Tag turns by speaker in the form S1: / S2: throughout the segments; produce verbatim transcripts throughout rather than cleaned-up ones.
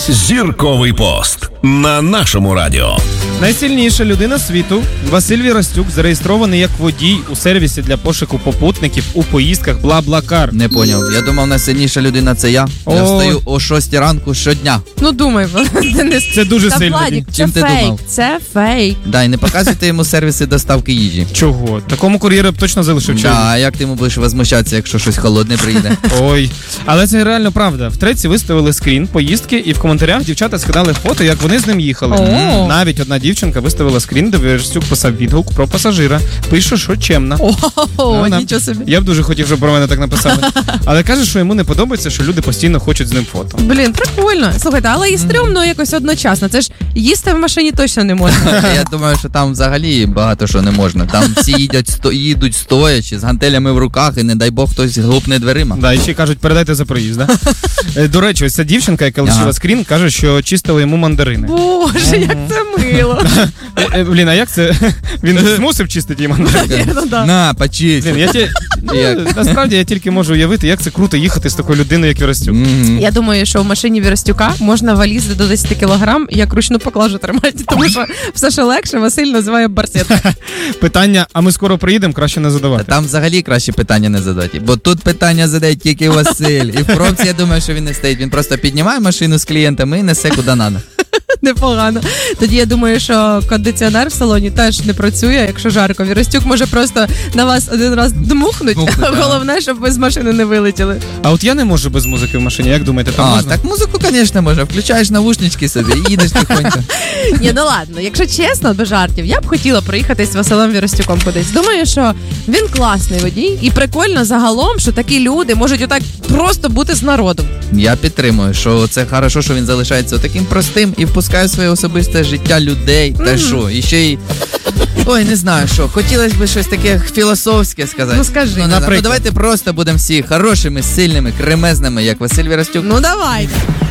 S1: Зірковий пост на нашому радіо.
S2: Найсильніша людина світу Василь Вірастюк зареєстрований як водій у сервісі для пошуку попутників у поїздках BlaBlaCar.
S3: Не поняв. Я думав, найсильніша людина це я.
S2: О.
S3: Я встаю о шостій ранку щодня.
S4: Ну думай, Денис.
S2: Це дуже
S4: Та,
S2: сильно.
S4: Владик, це
S3: Чим ти
S4: фейк,
S3: думав?
S4: це фейк.
S3: Дай, не показуйте йому сервіси доставки їжі.
S2: Чого? Такому кур'єру б точно залишив.
S3: Да, а як ти йому будеш возмущатися, якщо щось холодне прийде?
S2: Ой, але це реально правда. В треці виставили скрін поїздки, і в коментарях дівчата скидали фото, як вони з ним їхали.
S4: О.
S2: Навіть одна дівчинка виставила скрін, де Вірастюк писав відгук про пасажира. Пише, що чемна.
S4: О,
S2: Вона-
S4: нічого собі.
S2: Я б дуже хотів, щоб про мене так написали. Але каже, що йому не подобається, що люди постійно хочуть з ним фото.
S4: Блін, прикольно. Слухайте, але і стрьомно якось одночасно. Це ж їсти в машині точно не можна.
S3: Я думаю, що там взагалі багато що не можна. Там всі їдять, сто, їдуть стоячи, з гантелями в руках, і не дай Бог хтось глупне дверима.
S2: Да, і ще кажуть, передайте за проїзд, да? Е, До речі, ось ця дівчинка, яка лишила
S3: Ага.
S2: скрін, каже, що чистила йому мандарини.
S4: Боже, як це мило.
S2: Е, е, Блін, а як це? Він змусив чистити її мандарини?
S4: Ну, да.
S3: На, почисть.
S2: Блін, я ті...
S3: Як?
S2: ну, насправді я тільки можу уявити, як це круто їхати з такою людиною, як Вірастюк.
S3: Мгм.
S4: Я думаю, що в машині Вірастюка можна валізи до десять кілограм, як ручну поклажу тримати, тому що все, що легше, Василь називає барсет.
S2: Питання, а ми скоро приїдемо, краще не
S3: Та
S2: задавати.
S3: там взагалі краще питання не задати, бо тут питання задає тільки Василь. І в пробці, я думаю, що він не стоїть. Він просто піднімає машину з клієнтами і несе куди треба.
S4: Непогано. Тоді я думаю, що кондиціонер в салоні теж не працює, якщо жарко. Вірастюк може просто на вас один раз дмухнуть,
S3: Дмухнуть,
S4: а
S3: да.
S4: головне, щоб ви з машини не вилетіли.
S2: А от я не можу без музики в машині, як думаєте, там
S3: А,
S2: можна?
S3: так музику, звісно, може. Включаєш навушнички собі і їдеш тихонько.
S4: Ні, ну ладно, якщо чесно, без жартів, я б хотіла проїхатись з Василем Вірастюком кудись. Думаю, що він класний водій і прикольно загалом, що такі люди можуть отак просто бути з народом.
S3: Я підтримую, що це хорошо, що він залишається таким простим і впускає в своє особисте життя людей. Та
S4: Мгм.
S3: що, і ще й. Ой, не знаю що. Хотілося б щось таке філософське сказати.
S4: Ну, скажи.
S3: Ну, не знаю.
S2: Наприклад.
S3: Ну, давайте просто будемо всі хорошими, сильними, кремезними, як Василь Вірастюк.
S4: Ну давай.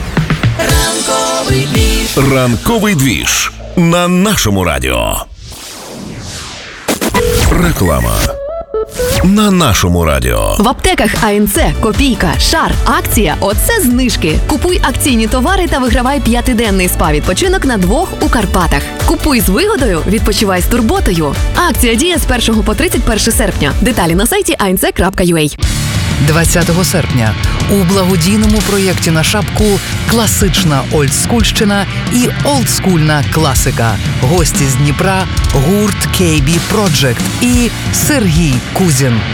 S1: Ранковий двіж на нашому радіо. Реклама на нашому радіо.
S5: В аптеках АНЦ, Копійка, Шар, акція «Оце знижки». Купуй акційні товари та вигравай п'ятиденний спа-відпочинок на двох у Карпатах. Купуй з вигодою, відпочивай з турботою. Акція діє з першого по тридцять перше серпня. Деталі на сайті ей ен це крапка ю а.
S6: двадцятого серпня у благодійному проєкті на шапку «Класична олдскульщина» і «Олдскульна класика». Гості з Дніпра, гурт кей бі Project і Сергій Кузін.